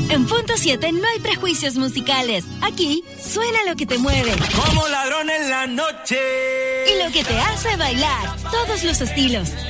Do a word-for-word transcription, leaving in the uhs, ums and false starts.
En Punto siete no hay prejuicios musicales. Aquí suena lo que te mueve. Como ladrón en la noche. Y lo que te hace bailar. Todos los estilos,